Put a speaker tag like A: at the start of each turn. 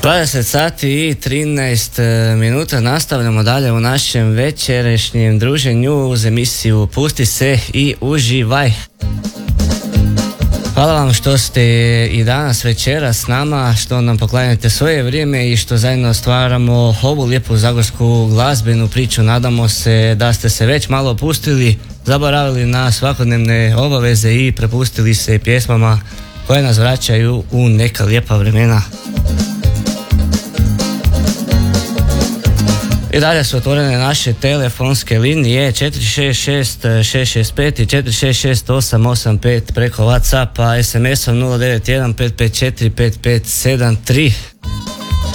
A: 20 sati i 13 minuta nastavljamo dalje u našem večerašnjem druženju uz emisiju Pusti se i uživaj. Hvala vam što ste i danas večera s nama, što nam poklanjate svoje vrijeme i što zajedno stvaramo ovu lijepu zagorsku glazbenu priču. Nadamo se da ste se već malo opustili, zaboravili na svakodnevne obaveze i prepustili se pjesmama koje nas vraćaju u neka lijepa vremena. I dalje su otvorene naše telefonske linije 466-665 i 466-885 preko WhatsAppa, SMS-om 091-554-5573.